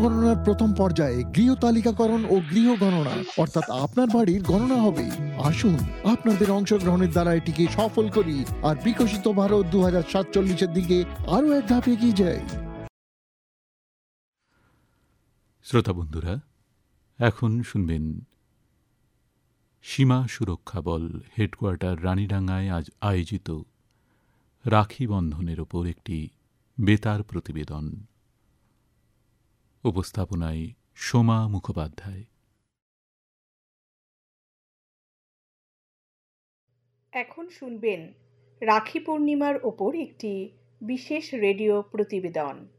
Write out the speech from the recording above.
জনগণনার প্রথম পর্যায়ে গৃহ তালিকাকরণ ও গৃহ গণনা, অর্থাৎ আপনার বাড়ির গণনা হবে। আসুন আপনাদের অংশগ্রহণের দ্বারা এটিকে সফল করি আর বিকশিত ভারত 2047-এর দিকে আরো এক ধাপ এগিয়ে যাই। শ্রোতা বন্ধুরা, এখন শুনবেন সীমা সুরক্ষা বল হেডকোয়ার্টার রানীডাঙ্গায় আজ আয়োজিত রাখি বন্ধনের ওপর একটি বেতার প্রতিবেদন। উপস্থাপনায় সোমা মুখোপাধ্যায়। এখন শুনবেন রাখি পূর্ণিমার ওপর একটি বিশেষ রেডিও প্রতিবেদন।